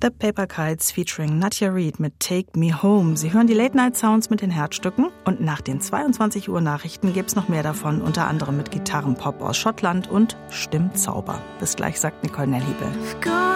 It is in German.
The Paper Kites featuring Nadja Reed mit Take Me Home. Sie hören die Late-Night-Sounds mit den Herzstücken und nach den 22 Uhr Nachrichten gibt's noch mehr davon, unter anderem mit Gitarrenpop aus Schottland und Stimmzauber. Bis gleich, sagt Nicole Nelliebe.